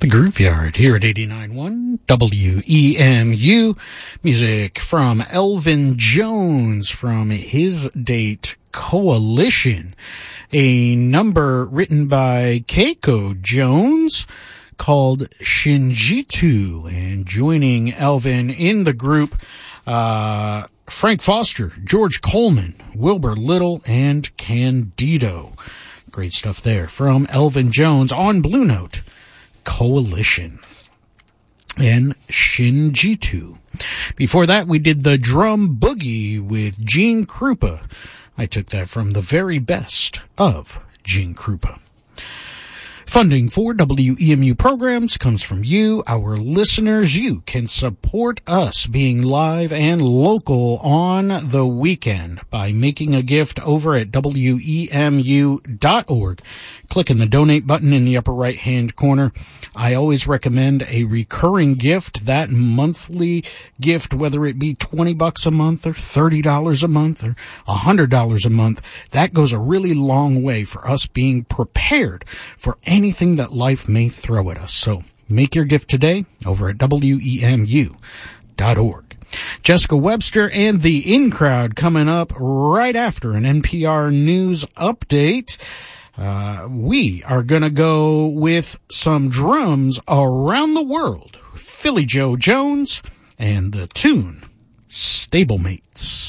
The Grooveyard here at 89.1 WEMU. Music from Elvin Jones from his date Coalition. A number written by Keiko Jones called Shinjitu. And joining Elvin in the group, Frank Foster, George Coleman, Wilbur Little, and Candido. Great stuff there from Elvin Jones on Blue Note. Coalition and Shinjitu. Before that, we did the Drum Boogie with Gene Krupa. I took that from the very best of Gene Krupa. Funding for WEMU programs comes from you, our listeners. You can support us being live and local on the weekend by making a gift over at WEMU.org. Clicking the donate button in the upper right-hand corner. I always recommend a recurring gift, that monthly gift, whether it be $20 a month or $30 a month or $100 a month. That goes a really long way for us being prepared for anything that life may throw at us. So make your gift today over at WEMU.org. Jessica Webster and the In Crowd coming up right after an NPR News update. We are going to go with some drums around the world. Philly Joe Jones and the tune Stablemates.